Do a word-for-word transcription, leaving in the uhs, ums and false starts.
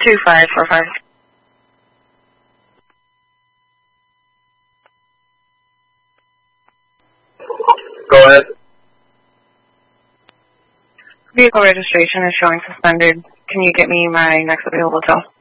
two five four five. Go ahead. Vehicle registration is showing suspended. Can you get me my next available tow?